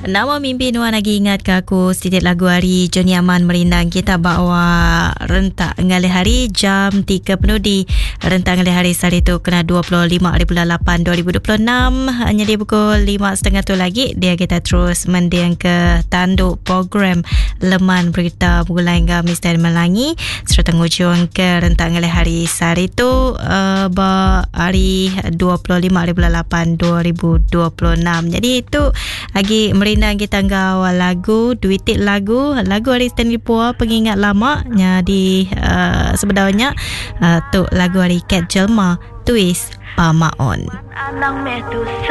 Nama mimpi Nuan lagi ingat ke aku sedikit lagu hari Johnny Aman Merindang. Kita bawa rentak ngalih hari jam 3 penuh di rentak ngalih hari saat itu kena 25 bulan 8 2026. Hanya di pukul 5.30 tu lagi dia kita terus mendiang ke tanduk program Leman Berita Bulan hingga Misteri Melangi serta ngujung ke rentak ngalih hari saat itu hari 25 bulan 8 2026. Jadi itu lagi merindang kita ngawal lagu duitik lagu hari Stanley Pua pengingat lama nya di sebenarnya tu lagu hari Cat Jelma Twist Pamaon.